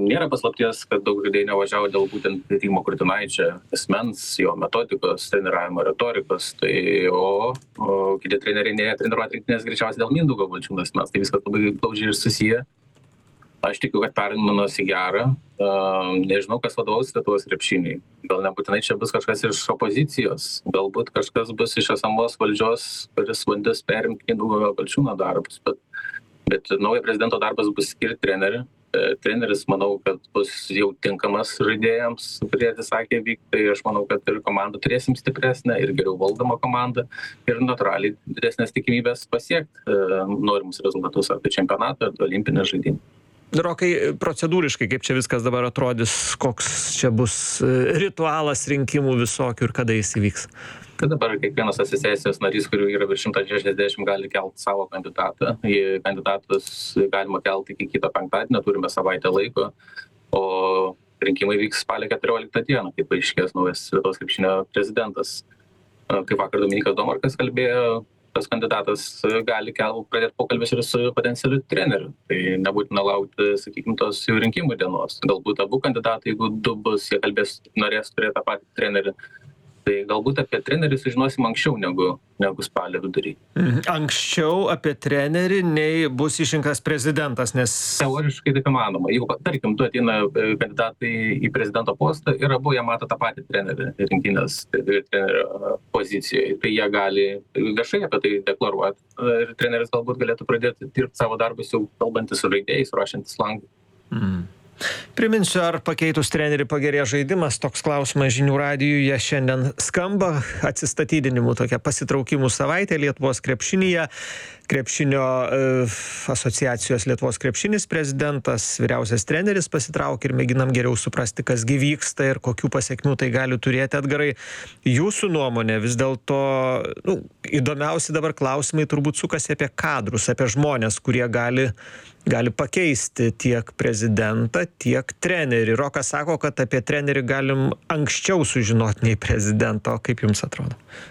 nėra paslapties, kad daug žaidėjų nevažiavo dėl būtent Rimo Kurtinaičio asmens, jo metodikos, treniravimo retorikos, o kiti treneriai netreniruoti rinktinės greičiausiai dėl Mindaugo Balčiūno asmens, tai viskas labai glaudžiai ir susiję. Aš tikiu, kad permainos į gerą. Nežinau, kas vadovaus Lietuvos krepšiniui. Gal nebūtinai čia bus kažkas iš opozicijos, galbūt kažkas bus iš esamos valdžios, kuris bandys perimti Mindaugo Balčiūno darbus, bet naujo prezidento darbas bus skirti trenerių. Treneris, manau, kad bus jau tinkamas žaidėjams, kurie atsisakė vykti. Tai aš manau, kad ir komandą turėsim stipresnę, ir geriau valdomą komandą, ir natūraliai didesnės tikimybės pasiekti norimus rezultatus ar tai čempionatą, ar olimpinę žaidimą. Rokai, procedūriškai, kaip čia viskas dabar atrodys, koks čia bus ritualas rinkimų visokių ir kada jis įvyks? Kad dabar kiekvienas asociacijos narys, kurių yra virš 160, gali kelti savo kandidatą. Kandidatus galima kelti iki kito penktadienio, turime savaitę laiko, o rinkimai vyks spalio 14 dieną, kaip paaiškės naujas Lietuvos krepšinio prezidentas. Kaip vakar Dominykas Domarkas kalbėjo, tas kandidatas gali pradėti pokalbis ir su potencialiu treneriu. Tai nebūtina laukti, sakykime, tos jų rinkimų dienos. Galbūt abu kandidatai, jeigu du bus, jie norės turėti tą patį trenerį. Tai galbūt apie trenerį sužinosim anksčiau negu spalio vidury. Anksčiau apie trenerį nei bus išrinktas prezidentas, nes... Teoriškai taip įmanoma. Jeigu, tarkim, du ateina kandidatai į prezidento postą ir abu jie mato tą patį trenerį rinktinės trenerio pozicijoje, tai jie gali viešai apie tai deklaruoti. Ir treneris galbūt galėtų pradėti dirbti savo darbus jau kalbantis su žaidėjais, ruošiantis langui. Priminsiu, ar pakeitus trenerį pagerėjo žaidimas, toks klausimas žinių radijuje šiandien skamba. Atsistatydinimų tokia pasitraukimų savaitė Lietuvos krepšinyje. Krepšinio asociacijos Lietuvos krepšinis prezidentas, vyriausias treneris pasitraukė ir mėginam geriau suprasti, kas gi vyksta ir kokių pasekmių tai gali turėti. Edgarai, jūsų nuomonė vis dėlto, įdomiausi dabar klausimai turbūt sukasi apie kadrus, apie žmonės, kurie gali pakeisti tiek prezidentą, tiek trenerį. Rokas sako, kad apie trenerį galim anksčiau sužinoti nei prezidento. Kaip jums atrodo?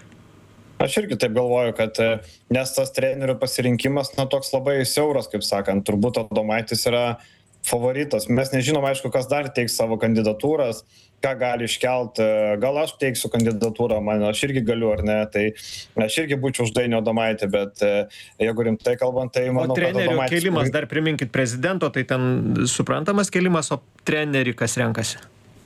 Aš irgi taip galvoju, kad nes tas trenerių pasirinkimas, toks labai siauras, kaip sakant, turbūt Adomaitis yra favoritas. Mes nežinom, aišku, kas dar teiks savo kandidatūras, ką gali iškelti. Gal aš teiksiu kandidatūrą, aš irgi galiu, ar ne, tai aš irgi būčiau už Dainių Adomaitį, bet jeigu rimtai kalbant, tai manau, kad trenerio Adomaitis... kėlimas, dar priminkit prezidento, tai ten suprantamas kėlimas, o trenerį kas renkasi?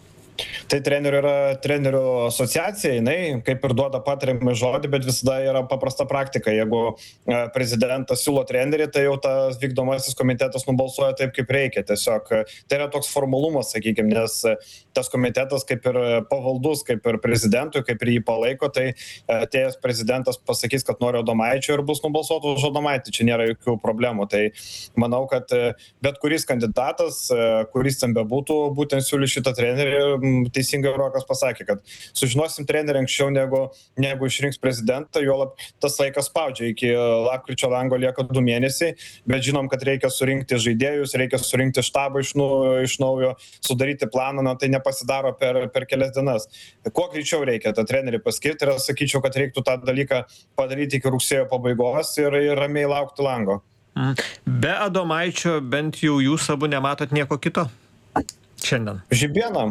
Tai trenerių yra trenerių asociacija, jinai kaip ir duoda patarimą žodį, bet visada yra paprasta praktika. Jeigu prezidentas siūlo trenerį, tai jau tas vykdomasis komitetas nubalsuoja taip, kaip reikia. Tiesiog tai yra toks formalumas, sakykime, nes tas komitetas kaip ir pavaldus, kaip ir prezidentui, kaip ir jį palaiko, tai atėjęs prezidentas pasakys, kad nori Adomaičio ir bus nubalsuota už Adomaitį. Čia nėra jokių problemų. Tai manau, kad bet kuris kandidatas, kuris ten bebūtų, būtent siūly šitą trenerį, teisingai Rokas pasakė, kad sužinosim trenerį anksčiau negu išrinks prezidentą, juolab tas laikas spaudžia, iki lapkričio lango lieka 2 mėnesiai, bet žinom, kad reikia surinkti žaidėjus, reikia surinkti štabą iš naujo, sudaryti planą, tai nepasidaro per kelias dienas. Kuo greičiau reikia tą trenerį paskirti ir aš sakyčiau, kad reiktų tą dalyką padaryti iki rugsėjo pabaigos ir ramiai laukti lango. Be Adomaičio bent jau jūs abu nematot nieko kito šiandien? Žibieną.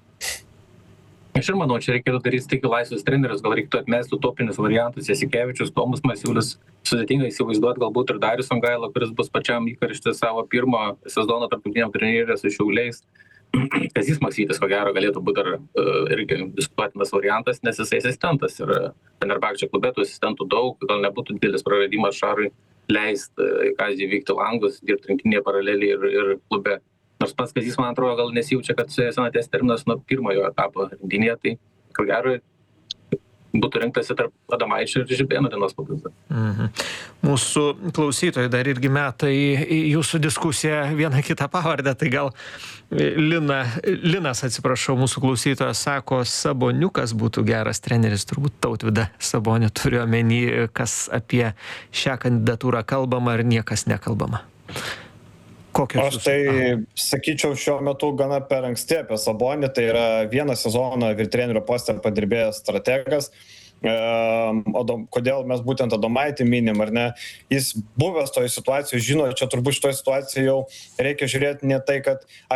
Aš ir manau, čia reikėtų daryti tik laisvus trenerius, gal reikėtų atmesti utopinius variantus, Jasikevičius, Tomas Masiulis, sudėtingai įsivaizduoti galbūt ir Darius Songaila, kuris bus pačiam įkaršti savo pirmo sezono tarptautiniam turnyre su Šiauliais. Kazys Maksytis, ko gero, galėtų būti irgi diskutuotinas variantas, nes jisai asistentas ir Fenerbahčė klube tų asistentų daug, gal nebūtų didelis praradimas Šarui leisti Kazį vykti langus, dirbti rinktinėje paraleliai ir klube. Nors pats Kazys, man atrodo, gal nesijaučia, kad senaties terminas nuo pirmojo etapo rinktinėje, tai ko gero būtų rinktasi tarp Adomaičio ir Žibėno dienos pabaigos. Mūsų klausytojai dar irgi meta į jūsų diskusiją vieną kitą pavardę, tai gal Linas, atsiprašau, mūsų klausytojas sako, Saboniukas būtų geras treneris, turbūt Tautvydą Sabonį turiu omeny, kas apie šią kandidatūrą kalbama ar niekas nekalbama. Aš tai sakyčiau šiuo metu gana per anksti apie Sabonį, tai yra vieną sezoną vyr trenerio poste padirbėjęs strategas. Kodėl mes būtent Adomaitį minim, ar ne? Jis buvęs toje situacijoje, žino, čia turbūt šitoje situacijoje jau reikia žiūrėti ne tai, kad